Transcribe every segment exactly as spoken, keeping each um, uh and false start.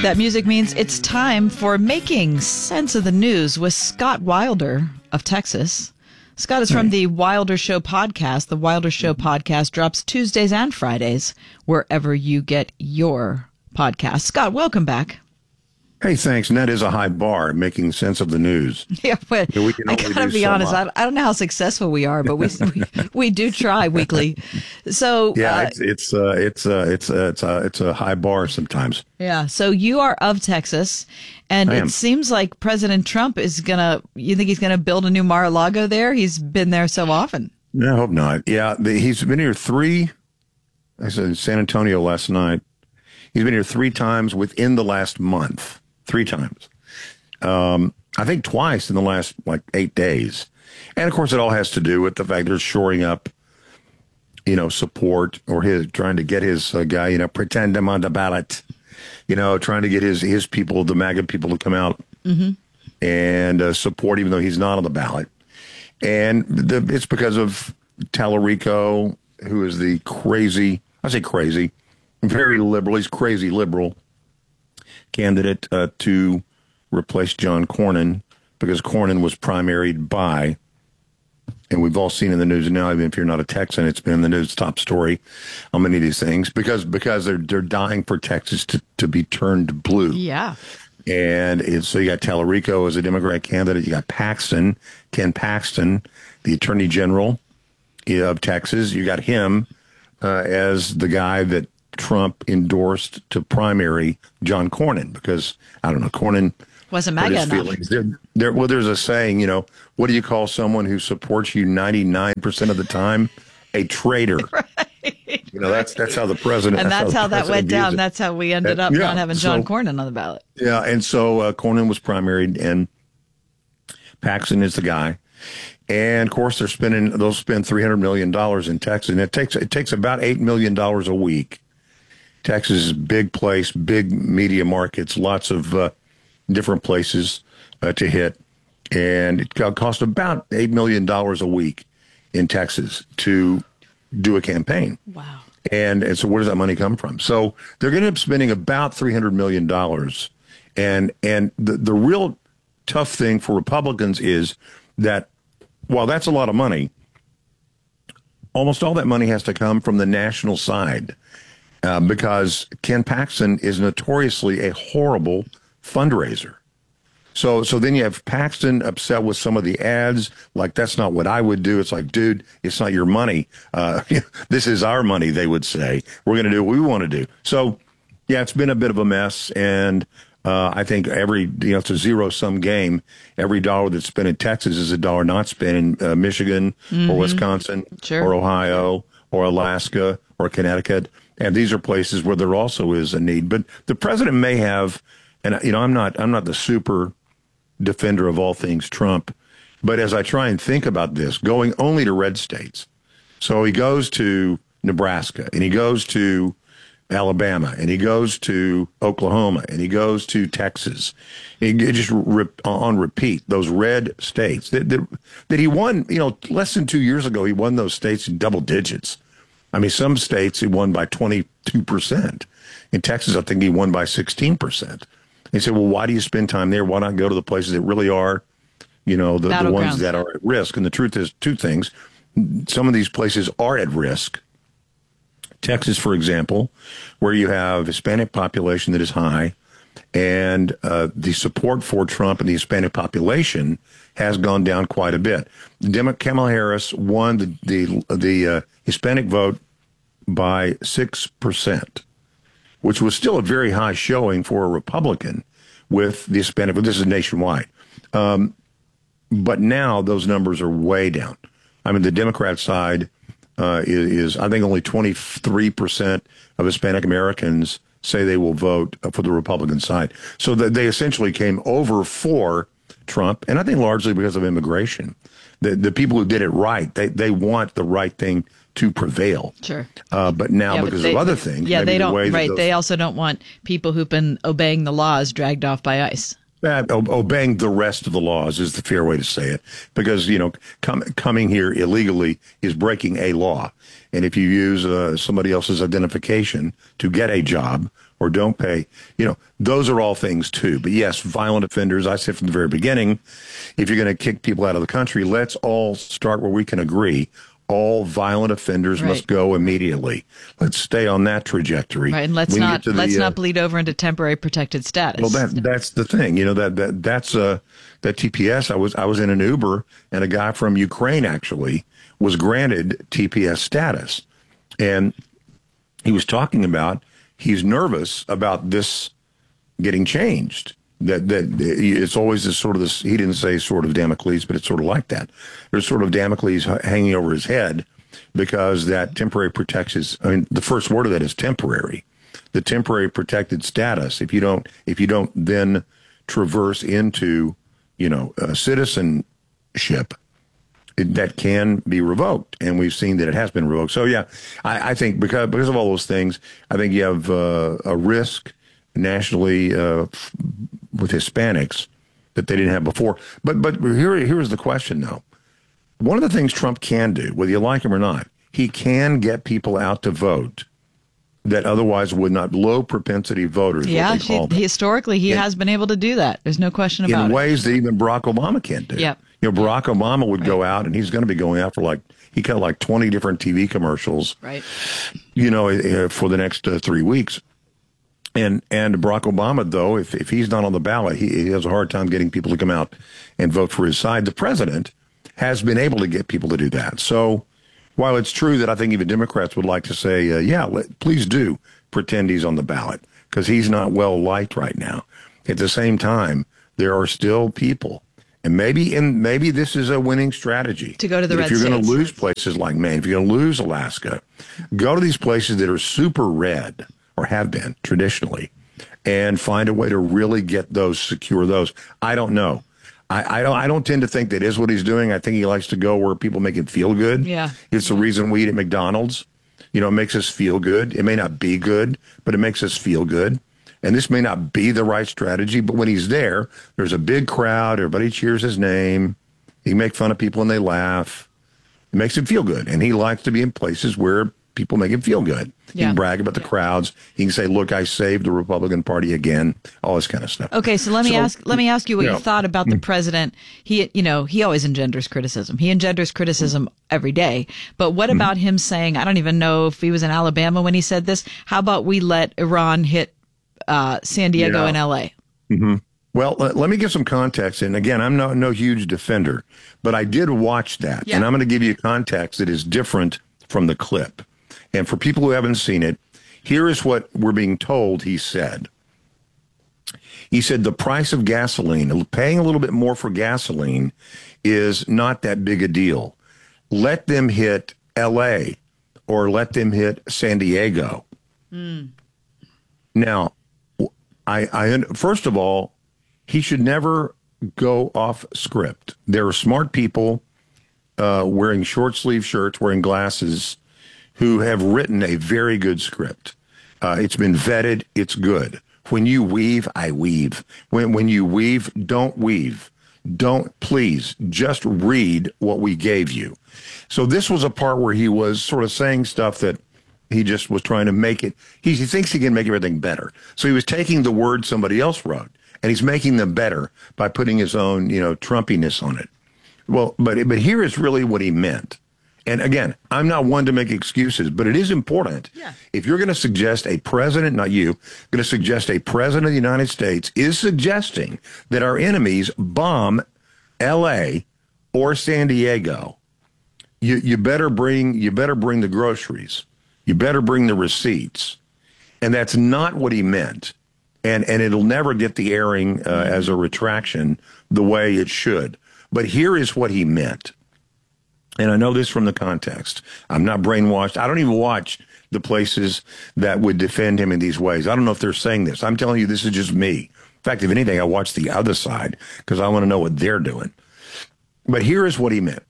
That music means it's time for Making Sense of the News with Scott Wilder of Texas. Scott is from the Wilder Show podcast. The Wilder Show podcast drops Tuesdays and Fridays wherever you get your podcast. Scott, welcome back. Hey, thanks. And that is a high bar, making sense of the news. Yeah, but we can I gotta be so honest. I, I don't know how successful we are, but we we, we do try weekly. So yeah, uh, it's it's uh, it's uh, it's uh, it's uh, it's a high bar sometimes. Yeah. So you are of Texas, and I it am. seems like President Trump is gonna. You think he's gonna build a new Mar-a-Lago there? He's been there so often. No, I hope not. Yeah, the, he's been here three. I said in San Antonio last night. He's been here three times within the last month. Three times. Um, I think twice in the last like eight days. And of course, it all has to do with the fact they're shoring up, you know, support or his trying to get his uh, guy, you know, pretend him on the ballot, you know, trying to get his his people, the MAGA people, to come out mm-hmm. and uh, support, even though he's not on the ballot. And the, it's because of Tallarico, who is the crazy, I say crazy, very liberal. He's crazy liberal candidate uh, to replace John Cornyn, because Cornyn was primaried by, and we've all seen in the news now, even if you're not a Texan, it's been in the news top story on many of these things, because because they're they're dying for Texas to, to be turned blue. Yeah. And it's, so you got Tallarico as a Democrat candidate. You got Paxton, Ken Paxton, the Attorney General of Texas. You got him uh, as the guy that Trump endorsed to primary John Cornyn, because, I don't know, Cornyn wasn't MAGA enough. There, there, well, there's a saying, you know, what do you call someone who supports you ninety-nine percent of the time? A traitor. Right. You know, that's that's how the president. And that's, that's how, how that went down. It. That's how we ended that, up yeah, not having John so, Cornyn on the ballot. Yeah, and so uh, Cornyn was primaried, and Paxton is the guy. And of course, they're spending. They'll spend three hundred million dollars in Texas, and it takes it takes about eight million dollars a week. Texas is a big place, big media markets, lots of uh, different places uh, to hit. And it cost about eight million dollars a week in Texas to do a campaign. Wow. And, and so where does that money come from? So they're going to end up spending about three hundred million dollars. And, and the, the real tough thing for Republicans is that while that's a lot of money, almost all that money has to come from the national side. Uh, because Ken Paxton is notoriously a horrible fundraiser. So so then you have Paxton upset with some of the ads, like, that's not what I would do. It's like, dude, it's not your money. Uh, this is our money, they would say. We're going to do what we want to do. So, yeah, it's been a bit of a mess. And uh, I think every, you know, it's a zero-sum game. Every dollar that's spent in Texas is a dollar not spent in uh, Michigan mm-hmm. or Wisconsin sure. or Ohio or Alaska or Connecticut. And these are places where there also is a need. But the president may have, and you know, I'm not, I'm not the super defender of all things Trump, but as I try and think about this, going only to red states. So he goes to Nebraska, and he goes to Alabama, and he goes to Oklahoma, and he goes to Texas. He just rip, on repeat, those red states that, that that he won. You know, less than two years ago, he won those states in double digits. I mean, some states he won by twenty-two percent. In Texas, I think he won by sixteen percent. He said, well, why do you spend time there? Why not go to the places that really are, you know, the, the ones that are at risk? And the truth is two things. Some of these places are at risk. Texas, for example, where you have Hispanic population that is high, and uh, the support for Trump and the Hispanic population has gone down quite a bit. Democrat Kamala Harris won the the, the uh, Hispanic vote by six percent, which was still a very high showing for a Republican with the Hispanic. This is nationwide. Um, but now those numbers are way down. I mean, the Democrat side uh, is, is, I think, only twenty-three percent of Hispanic Americans say they will vote for the Republican side. So that they essentially came over for Trump, and I think largely because of immigration. The the people who did it right, they, they want the right thing to prevail. Sure. Uh, but now, yeah, because but they, of other things. Yeah, they the don't, right. Those, they also don't want people who've been obeying the laws dragged off by ICE. Uh, obeying the rest of the laws is the fair way to say it, because, you know, com- coming here illegally is breaking a law. And if you use uh, somebody else's identification to get a job or don't pay. You know, those are all things too. But yes, violent offenders, I said from the very beginning, if you're going to kick people out of the country, let's all start where we can agree. All violent offenders right. must go immediately. Let's stay on that trajectory. Right, and let's When you not get to the, let's uh, not bleed over into temporary protected status. Well, that that's the thing. You know, that that that's uh that T P S. I was I was in an Uber, and a guy from Ukraine actually was granted T P S status, and he was talking about he's nervous about this getting changed. That that it's always this sort of this. He didn't say sort of Damocles, but it's sort of like that. There's sort of Damocles hanging over his head because that temporary protects his. I mean, the first word of that is temporary. The temporary protected status. If you don't, if you don't then traverse into, you know, uh, citizenship, it, that can be revoked, and we've seen that it has been revoked. So yeah, I, I think because because of all those things, I think you have uh, a risk nationally uh, with Hispanics that they didn't have before. But but here here's the question though. One of the things Trump can do, whether you like him or not, he can get people out to vote that otherwise would not, low propensity voters. Yeah, she, historically he in, has been able to do that. There's no question about it. In ways that even Barack Obama can't do. Yep. You know, Barack Obama would right. go out, and he's going to be going out for like, he got like twenty different T V commercials, right? You know, for the next uh, three weeks. And and Barack Obama, though, if, if he's not on the ballot, he, he has a hard time getting people to come out and vote for his side. The president has been able to get people to do that. So while it's true that I think even Democrats would like to say, uh, yeah, let, please do pretend he's on the ballot because he's not well liked right now. At the same time, there are still people, and maybe and maybe this is a winning strategy to go to the red If you're states. going to lose places like Maine, if you're going to lose Alaska, go to these places that are super red or have been traditionally, and find a way to really get those, secure those. I don't know. I, I don't. I don't tend to think that is what he's doing. I think he likes to go where people make him feel good. Yeah, it's the reason we eat at McDonald's. You know, it makes us feel good. It may not be good, but it makes us feel good. And this may not be the right strategy, but when he's there, there's a big crowd. Everybody cheers his name. He can make fun of people and they laugh. It makes him feel good, and he likes to be in places where people make him feel good. He yeah. can brag about the yeah. crowds. He can say, "Look, I saved the Republican Party again." All this kind of stuff. Okay, so let me so, ask. Let me ask you what you you know, thought about the president. He, you know, he always engenders criticism. He engenders criticism every day. But what mm-hmm. about him saying? I don't even know if he was in Alabama when he said this. How about we let Iran hit uh, San Diego yeah. and L A? Mm-hmm. Well, let, let me give some context. And again, I'm no no huge defender, but I did watch that, yeah. and I'm going to give you context that is different from the clip. And for people who haven't seen it, here is what we're being told he said. He said the price of gasoline, paying a little bit more for gasoline, is not that big a deal. Let them hit L A or let them hit San Diego. Mm. Now, I, I first of all, he should never go off script. There are smart people uh, wearing short sleeve shirts, wearing glasses, who have written a very good script. Uh, it's been vetted. It's good. When you weave, I weave. When when you weave, don't weave. Don't, please, just read what we gave you. So this was a part where he was sort of saying stuff that he just was trying to make it. He, he thinks he can make everything better. So he was taking the words somebody else wrote, and he's making them better by putting his own, you know, Trumpiness on it. Well, but but here is really what he meant. And again, I'm not one to make excuses, but it is important. Yeah. If you're going to suggest a president, not you, going to suggest a president of the United States is suggesting that our enemies bomb L A or San Diego, you, you better bring you better bring the groceries. You better bring the receipts. And that's not what he meant. And and it'll never get the airing uh, as a retraction the way it should. But here is what he meant. And I know this from the context. I'm not brainwashed. I don't even watch the places that would defend him in these ways. I don't know if they're saying this. I'm telling you, this is just me. In fact, if anything, I watch the other side because I want to know what they're doing. But here is what he meant.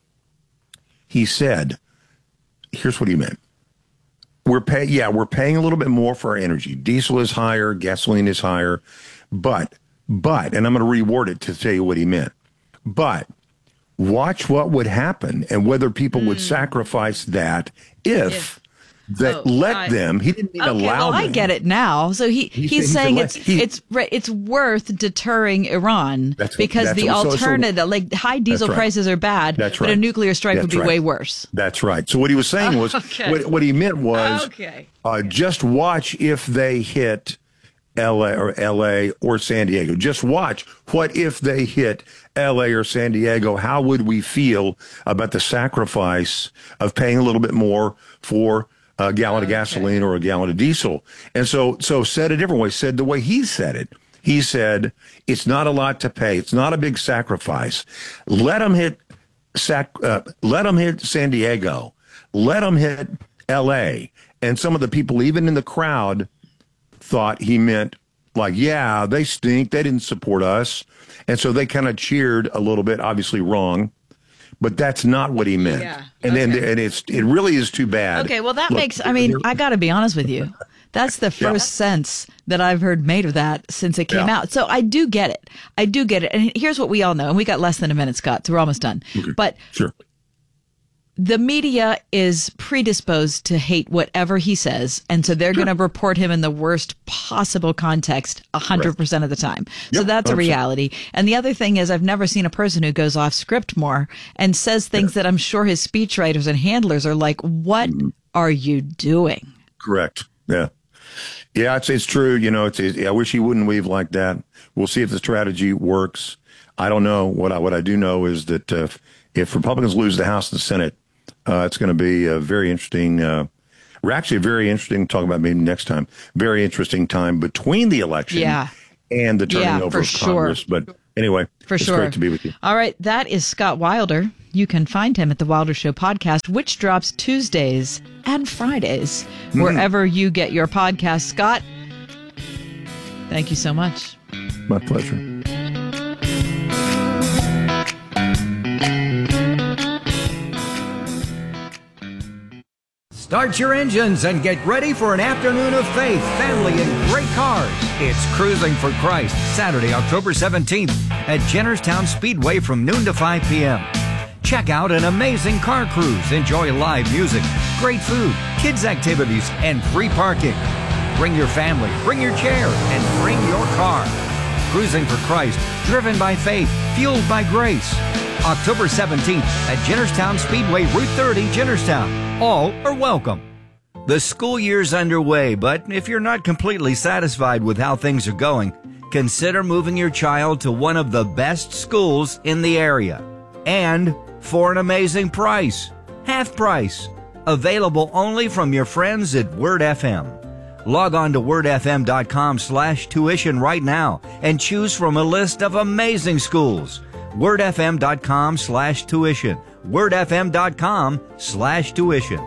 He said, here's what he meant. We're pay, yeah, we're paying a little bit more for our energy. Diesel is higher, gasoline is higher, but, but, and I'm going to reword it to tell you what he meant. But watch what would happen and whether people mm. would sacrifice that if, if that Oh, let I- them. He didn't mean Okay, allow well, I them. get it now. So he, He he's said- he saying said it's let- he- it's re- it's worth deterring Iran That's what- because that's the what- so- so- alternative, like high diesel right. prices, are bad, That's but a right. nuclear strike That's would be right. way worse. That's right. So what he was saying was, Okay. what, what he meant was, Okay. uh, just watch if they hit L A or L A or San Diego. Just watch. What if they hit L A or San Diego? How would we feel about the sacrifice of paying a little bit more for a gallon Okay. of gasoline or a gallon of diesel? And so, so said a different way, said the way he said it. He said, it's not a lot to pay. It's not a big sacrifice. Let them hit sac, uh, let them hit San Diego. Let them hit L A. And some of the people, even in the crowd, thought he meant like, yeah, they stink. They didn't support us. And so they kind of cheered a little bit, obviously wrong. But that's not what he meant. Yeah, And then okay. and it's it really is too bad. Okay, well, that Look, makes, I mean, here- I got to be honest with you. That's the first Yeah. sense that I've heard made of that since it came Yeah. out. So I do get it. I do get it. And here's what we all know. And we got less than a minute, Scott, so we're almost done. But Sure. the media is predisposed to hate whatever he says. And so they're going to report him in the worst possible context one hundred percent of the time. So Yep, that's a one hundred percent. reality. And the other thing is I've never seen a person who goes off script more and says things that I'm sure his speechwriters and handlers are like, what are you doing? Correct. Yeah. Yeah, it's it's true. You know, it's, it's I wish he wouldn't weave like that. We'll see if the strategy works. I don't know. What I what I do know is that uh, if Republicans lose the House and the Senate, uh, it's going to be a very interesting. Uh, we're actually very interesting. Talk about maybe next time. Very interesting time between the election Yeah. and the turning Yeah, over for of sure. Congress. But anyway, For it's sure. great to be with you. All right. That is Scott Wilder. You can find him at the Wilder Show podcast, which drops Tuesdays and Fridays, Mm. wherever you get your podcast. Scott, thank you so much. My pleasure. Start your engines and get ready for an afternoon of faith, family, and great cars. It's Cruising for Christ, Saturday, October seventeenth at Jennerstown Speedway from noon to five p.m. Check out an amazing car cruise, enjoy live music, great food, kids' activities, and free parking. Bring your family, bring your chair, and bring your car. Cruising for Christ, driven by faith, fueled by grace. October seventeenth at Jennerstown Speedway, Route thirty, Jennerstown. All are welcome. The school year's underway, but if you're not completely satisfied with how things are going, consider moving your child to one of the best schools in the area. And for an amazing price. Half price. Available only from your friends at Word F M. Log on to wordfm.com slash tuition right now and choose from a list of amazing schools. wordfm.com slash tuition. wordfm.com slash tuition.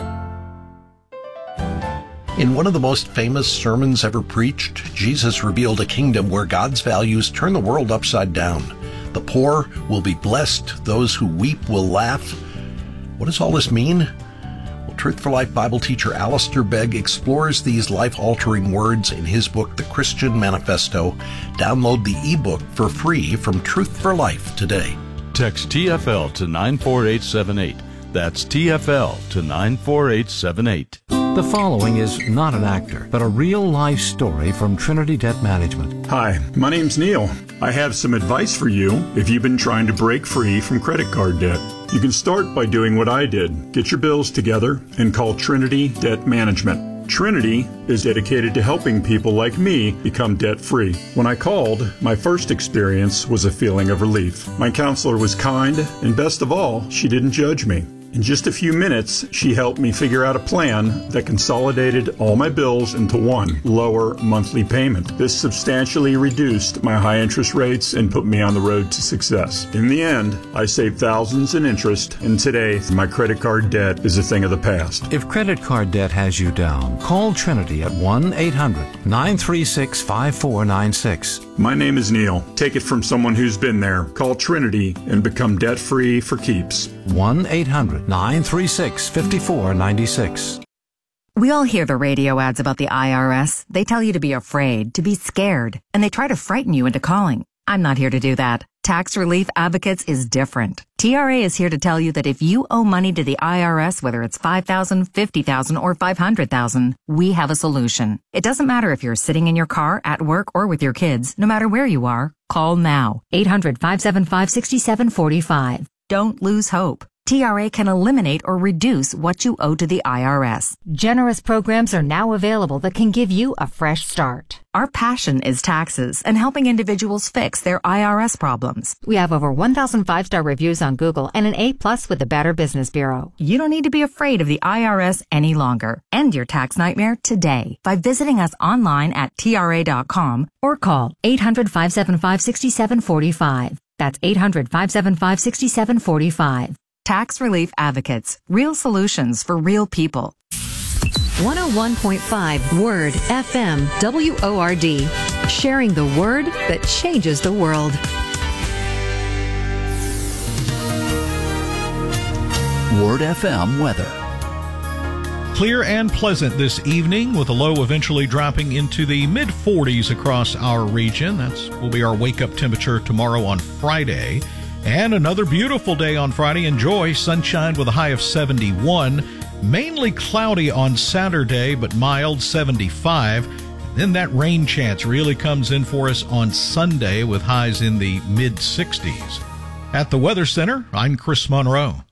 In one of the most famous sermons ever preached, Jesus revealed a kingdom where God's values turn the world upside down. The poor will be blessed. Those who weep will laugh. What does all this mean? Well, Truth for Life Bible teacher Alistair Begg explores these life-altering words in his book, The Christian Manifesto. Download the ebook for free from Truth for Life today. Text T F L to nine four eight seven eight. That's T F L to nine four eight seven eight. The following is not an actor, but a real-life story from Trinity Debt Management. Hi, my name's Neil. I have some advice for you if you've been trying to break free from credit card debt. You can start by doing what I did. Get your bills together and call Trinity Debt Management. Trinity is dedicated to helping people like me become debt-free. When I called, my first experience was a feeling of relief. My counselor was kind, and best of all, she didn't judge me. In just a few minutes, she helped me figure out a plan that consolidated all my bills into one lower monthly payment. This substantially reduced my high interest rates and put me on the road to success. In the end, I saved thousands in interest, and today my credit card debt is a thing of the past. If credit card debt has you down, call Trinity at one eight hundred nine three six five four nine six. My name is Neil. Take it from someone who's been there. Call Trinity and become debt-free for keeps. one eight hundred nine three six five four nine six. We all hear the radio ads about the I R S. They tell you to be afraid, to be scared, and they try to frighten you into calling. I'm not here to do that. Tax Relief Advocates is different. T R A is here to tell you that if you owe money to the I R S, whether it's five thousand dollars, fifty thousand dollars, or five hundred thousand dollars, we have a solution. It doesn't matter if you're sitting in your car, at work, or with your kids. No matter where you are, call now. eight hundred, five seven five, six seven four five. Don't lose hope. T R A can eliminate or reduce what you owe to the I R S. Generous programs are now available that can give you a fresh start. Our passion is taxes and helping individuals fix their I R S problems. We have over one thousand five-star reviews on Google and an A plus with the Better Business Bureau. You don't need to be afraid of the I R S any longer. End your tax nightmare today by visiting us online at T R A dot com or call eight hundred, five seven five, six seven four five. That's eight hundred, five seven five, six seven four five. Tax Relief Advocates. Real solutions for real people. one oh one point five Word F M W O R D. Sharing the word that changes the world. Word F M weather. Clear and pleasant this evening with a low eventually dropping into the mid forties across our region. That's will be our wake-up temperature tomorrow on Friday. And another beautiful day on Friday. Enjoy sunshine with a high of seventy-one. Mainly cloudy on Saturday, but mild, seventy-five. Then that rain chance really comes in for us on Sunday with highs in the mid sixties. At the Weather Center, I'm Chris Monroe.